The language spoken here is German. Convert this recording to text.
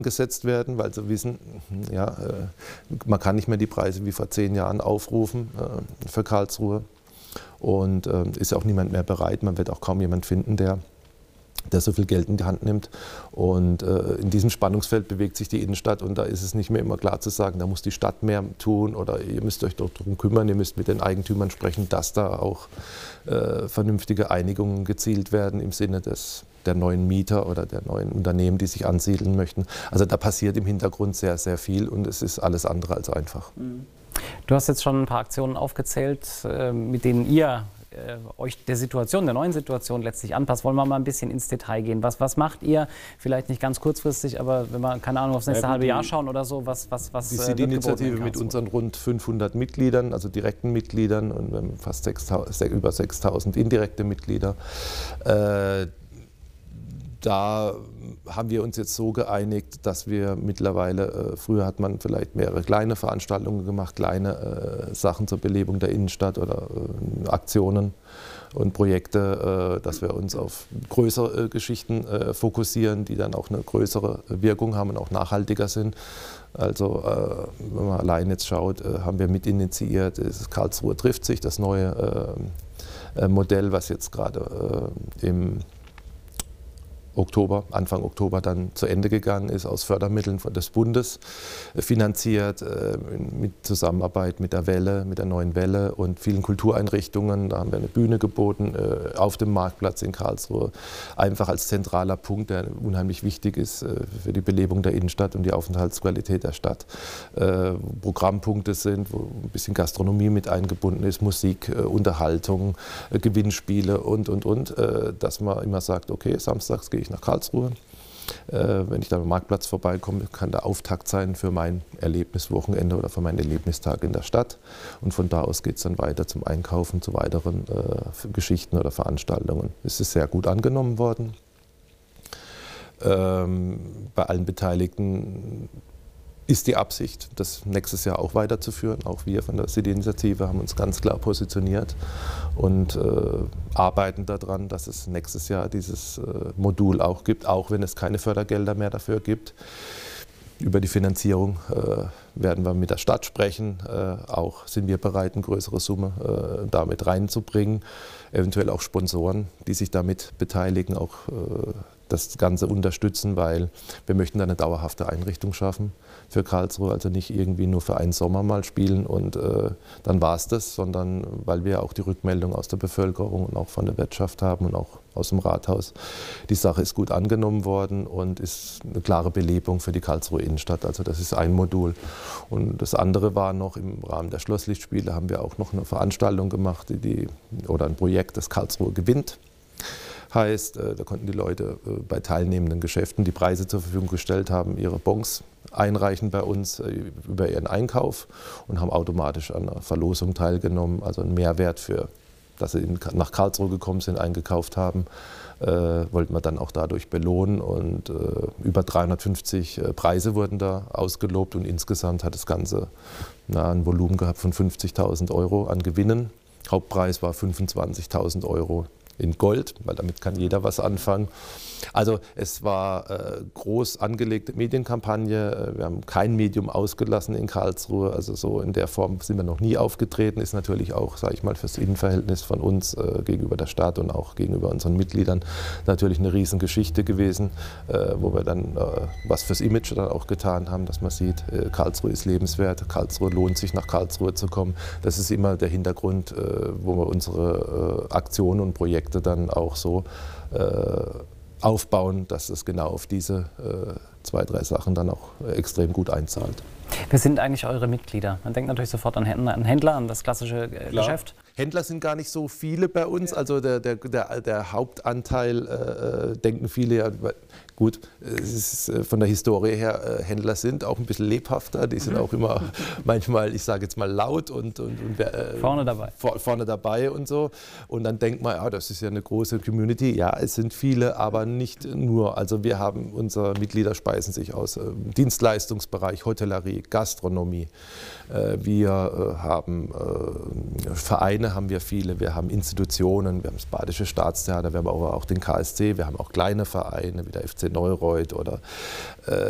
gesetzt werden, weil sie wissen, ja, man kann nicht mehr die Preise wie vor 10 Jahren aufrufen für Karlsruhe. Und ist auch niemand mehr bereit. Man wird auch kaum jemand finden, der so viel Geld in die Hand nimmt. Und in diesem Spannungsfeld bewegt sich die Innenstadt. Und da ist es nicht mehr immer klar zu sagen, da muss die Stadt mehr tun oder ihr müsst euch doch darum kümmern, ihr müsst mit den Eigentümern sprechen, dass da auch vernünftige Einigungen gezielt werden im Sinne der neuen Mieter oder der neuen Unternehmen, die sich ansiedeln möchten. Also da passiert im Hintergrund sehr, sehr viel und es ist alles andere als einfach. Du hast jetzt schon ein paar Aktionen aufgezählt, mit denen ihr euch der neuen Situation letztlich anpasst. Wollen wir mal ein bisschen ins Detail gehen? Was macht ihr? Vielleicht nicht ganz kurzfristig, aber wenn wir, keine Ahnung, aufs nächste halbe Jahr schauen oder so, was die City-Initiative mit unseren rund 500 Mitgliedern, also direkten Mitgliedern und wir haben fast über 6.000 indirekte Mitglieder. Da haben wir uns jetzt so geeinigt, dass wir mittlerweile, früher hat man vielleicht mehrere kleine Veranstaltungen gemacht, kleine Sachen zur Belebung der Innenstadt oder Aktionen und Projekte, dass wir uns auf größere Geschichten fokussieren, die dann auch eine größere Wirkung haben und auch nachhaltiger sind. Also wenn man allein jetzt schaut, haben wir mitinitiiert, das Karlsruhe trifft sich, das neue Modell, was jetzt gerade im Anfang Oktober dann zu Ende gegangen ist, aus Fördermitteln des Bundes finanziert, mit Zusammenarbeit mit der Welle, mit der Neuen Welle und vielen Kultureinrichtungen. Da haben wir eine Bühne geboten auf dem Marktplatz in Karlsruhe, einfach als zentraler Punkt, der unheimlich wichtig ist für die Belebung der Innenstadt und die Aufenthaltsqualität der Stadt. Programmpunkte sind, wo ein bisschen Gastronomie mit eingebunden ist, Musik, Unterhaltung, Gewinnspiele und, dass man immer sagt, okay, samstags gehe ich nach Karlsruhe. Wenn ich dann am Marktplatz vorbeikomme, kann der Auftakt sein für mein Erlebniswochenende oder für meinen Erlebnistag in der Stadt. Und von da aus geht es dann weiter zum Einkaufen, zu weiteren Geschichten oder Veranstaltungen. Es ist sehr gut angenommen worden. Bei allen Beteiligten ist die Absicht, das nächstes Jahr auch weiterzuführen. Auch wir von der City-Initiative haben uns ganz klar positioniert und arbeiten daran, dass es nächstes Jahr dieses Modul auch gibt, auch wenn es keine Fördergelder mehr dafür gibt. Über die Finanzierung werden wir mit der Stadt sprechen. Auch sind wir bereit, eine größere Summe damit reinzubringen. Eventuell auch Sponsoren, die sich damit beteiligen, auch das Ganze unterstützen, weil wir möchten da eine dauerhafte Einrichtung schaffen für Karlsruhe, also nicht irgendwie nur für einen Sommer mal spielen und dann war es das, sondern weil wir auch die Rückmeldung aus der Bevölkerung und auch von der Wirtschaft haben und auch aus dem Rathaus. Die Sache ist gut angenommen worden und ist eine klare Belebung für die Karlsruhe Innenstadt. Also das ist ein Modul. Und das andere war noch im Rahmen der Schlosslichtspiele, haben wir auch noch eine Veranstaltung gemacht, oder ein Projekt, das Karlsruhe gewinnt. Heißt, da konnten die Leute bei teilnehmenden Geschäften, die Preise zur Verfügung gestellt haben, ihre Bons einreichen bei uns über ihren Einkauf und haben automatisch an einer Verlosung teilgenommen, also einen Mehrwert für, dass sie nach Karlsruhe gekommen sind, eingekauft haben, wollten wir dann auch dadurch belohnen und über 350 Preise wurden da ausgelobt und insgesamt hat das Ganze ein Volumen gehabt von 50.000 € an Gewinnen. Hauptpreis war 25.000 € in Gold, weil damit kann jeder was anfangen. Also es war groß angelegte Medienkampagne. Wir haben kein Medium ausgelassen in Karlsruhe. Also so in der Form sind wir noch nie aufgetreten. Ist natürlich auch, sage ich mal, fürs Innenverhältnis von uns gegenüber der Stadt und auch gegenüber unseren Mitgliedern natürlich eine Riesengeschichte gewesen, wo wir dann was fürs Image dann auch getan haben, dass man sieht, Karlsruhe ist lebenswert, Karlsruhe lohnt sich, nach Karlsruhe zu kommen. Das ist immer der Hintergrund, wo wir unsere Aktionen und Projekte dann auch so aufbauen, dass es genau auf diese 2, 3 Sachen dann auch extrem gut einzahlt. Wer sind eigentlich eure Mitglieder? Man denkt natürlich sofort an Händler, an das klassische Geschäft. Händler sind gar nicht so viele bei uns, also der Hauptanteil denken viele ja, gut, es ist von der Historie her, Händler sind auch ein bisschen lebhafter, die sind auch immer manchmal, ich sage jetzt mal laut und vorne dabei und so. Und dann denkt man, ja, das ist ja eine große Community. Ja, es sind viele, aber nicht nur. Also wir haben, unsere Mitglieder speisen sich aus Dienstleistungsbereich, Hotellerie, Gastronomie. Wir haben Vereine, haben wir viele, wir haben Institutionen, wir haben das Badische Staatstheater, wir haben aber auch den KSC, wir haben auch kleine Vereine wie der FC Neureuth oder